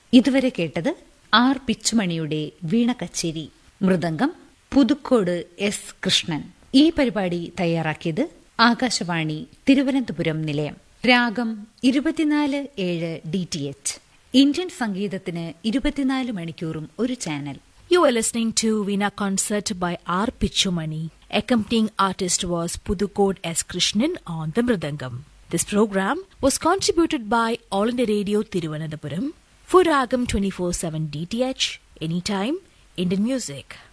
ഇതുവരെ കേട്ടത് ആർ പിച്ചുമണിയുടെ വീണ കച്ചേരി. മൃദംഗം പുതുക്കോട് എസ് കൃഷ്ണൻ. ഈ പരിപാടി തയ്യാറാക്കിയത് ആകാശവാണി തിരുവനന്തപുരം നിലയം. രാഗം 24/7 DTH. ഇന്ത്യൻ സംഗീതത്തിന് 24 മണിക്കൂറും ഒരു channel. You were listening to Veena Concert by R. Pichumani. Accompanying artist was Pudukkode S. Krishnan on the Mridangam. This program was contributed by All India Radio Thiruvananthapuram for Ragam 24/7 DTH, anytime, Indian music.